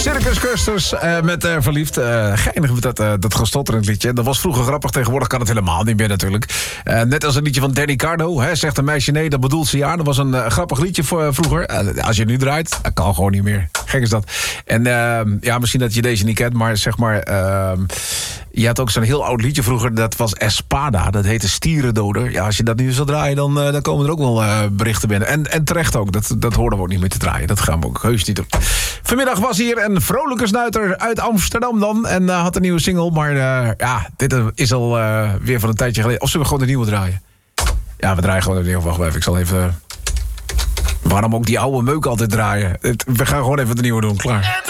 Circus Custers met Verliefd. Geinig met dat gestotterend liedje. Dat was vroeger grappig, tegenwoordig kan het helemaal niet meer natuurlijk. Net als een liedje van Danny Cardo. Zegt een meisje nee, dat bedoelt ze ja. Dat was een grappig liedje vroeger. Als je nu draait, dat kan gewoon niet meer. Gek is dat. En misschien dat je deze niet kent, maar zeg maar... je had ook zo'n heel oud liedje vroeger, dat was Espada. Dat heette Stierendoder. Ja, als je dat nu zou draaien, dan komen er ook wel berichten binnen. En terecht ook, dat hoorden we ook niet meer te draaien. Dat gaan we ook heus niet doen. Vanmiddag was hier een vrolijke snuiter uit Amsterdam dan. En had een nieuwe single, maar dit is al weer van een tijdje geleden. Of zullen we gewoon de nieuwe draaien? Ja, we draaien gewoon de nieuwe. Wacht even, ik zal even... Waarom ook die oude meuk altijd draaien? We gaan gewoon even de nieuwe doen, klaar.